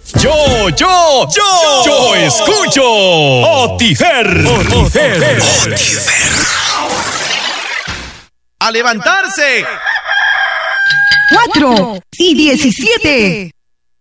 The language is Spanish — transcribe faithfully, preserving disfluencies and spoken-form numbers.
Yo, yo, yo, yo escucho Otifer. Otifer. ¡A levantarse! Cuatro y diecisiete.